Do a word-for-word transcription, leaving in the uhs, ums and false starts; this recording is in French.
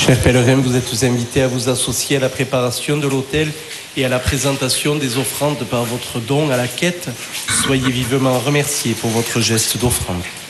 Chers pèlerins, vous êtes invités à vous associer à la préparation de l'autel et à la présentation des offrandes par votre don à la quête. Soyez vivement remerciés pour votre geste d'offrande.